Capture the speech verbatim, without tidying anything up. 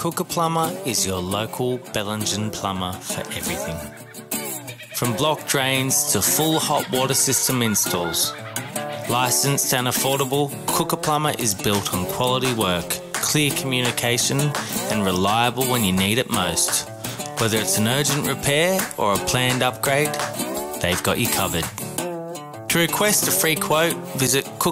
Cooker Plumber is your local Bellingen plumber for everything. From block drains to full hot water system installs. Licensed and affordable, Cooker Plumber is built on quality work, clear communication and reliable when you need it most. Whether it's an urgent repair or a planned upgrade, they've got you covered. To request a free quote, visit Cooker